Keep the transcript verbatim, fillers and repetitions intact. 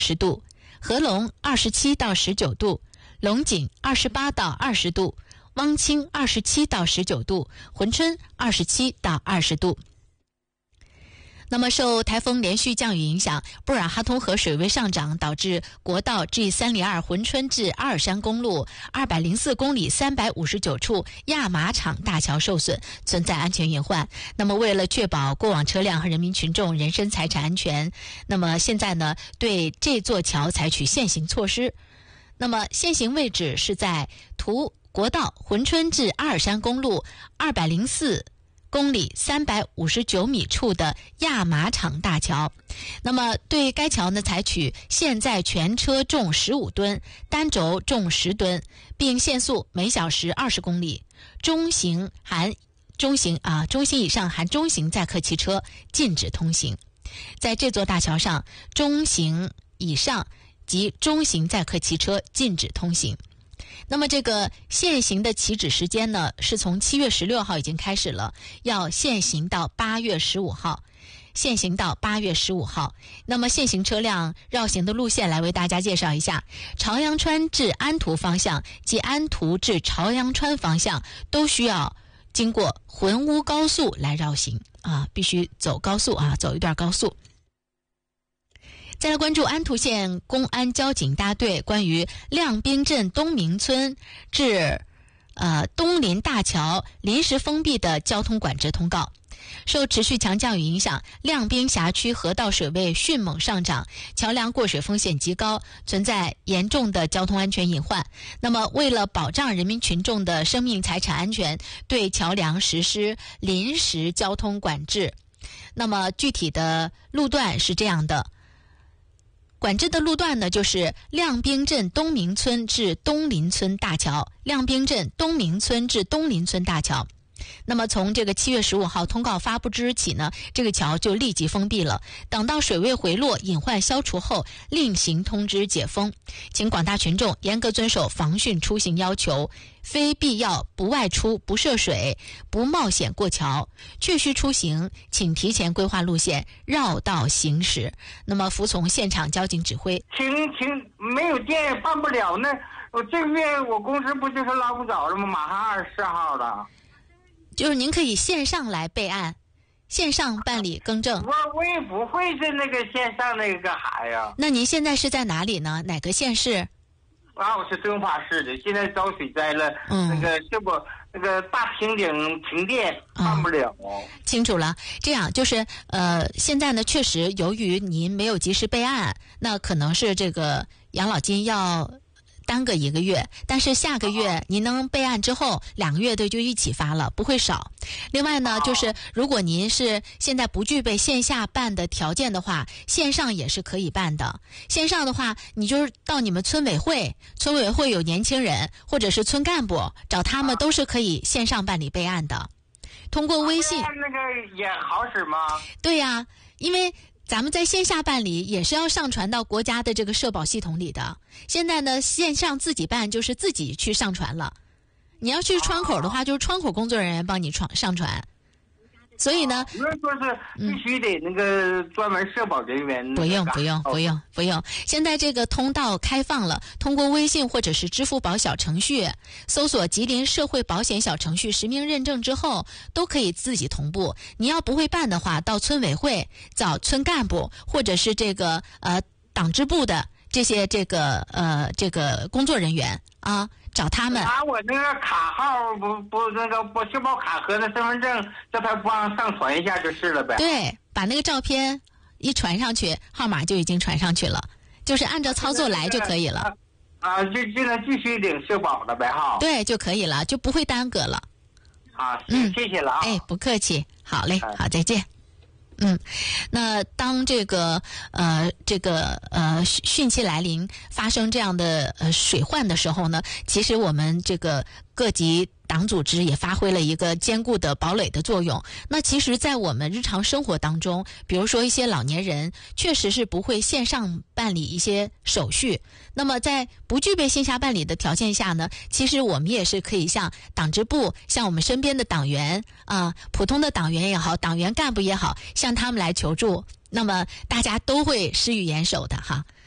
十度，合龙二十七到十九度，龙井二十八到二十度，汪清二十七到十九度，珲春二十七到二十度。那么受台风连续降雨影响，布尔哈通河水位上涨，导致国道 G 三零二 珲春至阿尔山公路二百零四公里三百五十九处亚马场大桥受损，存在安全隐患。那么为了确保过往车辆和人民群众人身财产安全，那么现在呢，对这座桥采取限行措施。那么限行位置是在图国道珲春至阿尔山公路二百零四公里三百五十九米处的亚马场大桥。那么对该桥呢，采取现在全车重十五吨，单轴重十吨，并限速每小时二十公里，中型含中型啊中型以上含中型载客汽车禁止通行。在这座大桥上，中型以上及中型载客汽车禁止通行。那么这个限行的起止时间呢，是从七月十六号已经开始了，要限行到八月十五号，限行到八月十五号。那么限行车辆绕行的路线来为大家介绍一下：朝阳川至安图方向及安图至朝阳川方向都需要经过浑乌高速来绕行啊，必须走高速啊，走一段高速。再来关注安图县公安交警大队关于亮滨镇东明村至呃东林大桥临时封闭的交通管制通告。受持续强降雨影响，亮滨辖区河道水位迅猛上涨，桥梁过水风险极高，存在严重的交通安全隐患。那么为了保障人民群众的生命财产安全，对桥梁实施临时交通管制。那么具体的路段是这样的，管制的路段呢，就是亮滨镇东明村至东林村大桥，亮滨镇东明村至东林村大桥。那么从这个七月十五号通告发布之日起呢，这个桥就立即封闭了，等到水位回落、隐患消除后另行通知解封。请广大群众严格遵守防汛出行要求，非必要不外出、不涉水、不冒险过桥，确需出行请提前规划路线，绕道行驶。那么服从现场交警指挥。 请请没有电办不了，那我这个月我公司不就是拉不着了吗？马上二十四号了。 就是您可以线上来备案，线上办理更正。 我我也不会是那个线上那个干啥呀？ 那您现在是在哪里呢？哪个县市？ 啊，我是敦化市的，现在遭水灾了， 嗯、 那个这不那个大平顶停电办不了、 嗯。清楚了，这样就是呃，现在呢，确实由于您没有及时备案，那可能是这个养老金要耽搁一个月，但是下个月您能备案之后，两个月的就一起发了，不会少。另外呢，就是如果您是现在不具备线下办的条件的话，线上也是可以办的。线上的话，你就是到你们村委会，村委会有年轻人或者是村干部，找他们都是可以线上办理备案的。通过微信， 那个也好使吗？ 对呀，因为咱们在线下办理也是要上传到国家的这个社保系统里的。现在呢，线上自己办就是自己去上传了。你要去窗口的话，就是窗口工作人员帮你传上传。所以呢， 不是说是必须得那个专门社保人员、嗯、 不用不用不用不用。现在这个通道开放了，通过微信或者是支付宝小程序搜索吉林社会保险小程序实名认证之后，都可以自己同步。你要不会办的话，到村委会找村干部或者是这个呃党支部的这些这个呃这个工作人员啊，找他们。 把我那个卡号不不那个不社保卡和那身份证叫他帮上传一下就是了呗。 对，把那个照片一传上去，号码就已经传上去了，就是按照操作来就可以了。 啊，就现在继续领社保了呗哈。 对，就可以了，就不会耽搁了。 啊， 嗯， 谢谢了啊。 哎，不客气，好嘞，好，再见。嗯，那当这个呃这个呃汛期来临，发生这样的呃水患的时候呢，其实我们这个各级党组织也发挥了一个坚固的堡垒的作用。那其实在我们日常生活当中，比如说一些老年人确实是不会线上办理一些手续，那么在不具备线下办理的条件下呢，其实我们也是可以向党支部，向我们身边的党员啊，普通的党员也好，党员干部也好，向他们来求助，那么大家都会施予援手的哈。